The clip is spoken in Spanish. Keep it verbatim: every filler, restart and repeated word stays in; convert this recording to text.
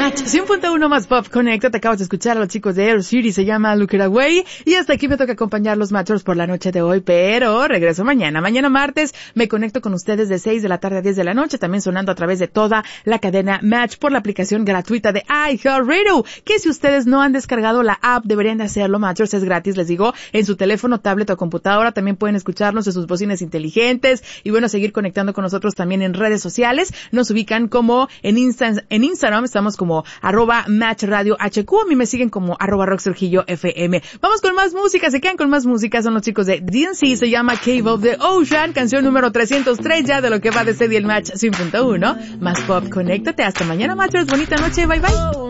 Match cien punto uno más Pop Connect. Te acabas de escuchar a los chicos de Air City, se llama Look It Away. Y hasta aquí me toca acompañar los Matchers por la noche de hoy, pero regreso mañana. Mañana martes me conecto con ustedes de seis de la tarde a diez de la noche, también sonando a través de toda la cadena Match por la aplicación gratuita de iHeartRadio, que si ustedes no han descargado la app, deberían de hacerlo. Matchers es gratis, les digo, en su teléfono, tablet o computadora. También pueden escucharnos en sus bocinas inteligentes y bueno, seguir conectando con nosotros también en redes sociales. Nos ubican como en Insta, en Instagram estamos como arroba Match Radio H Q. A mí me siguen como arroba Roxurgillo F M. Vamos con más música, se quedan con más música. Son los chicos de D N C, se llama Cave of the Ocean, canción número trescientos tres ya de lo que va de ese día el Match cien punto uno. Más Pop, conéctate. Hasta mañana, Matchers. Bonita noche. Bye, bye.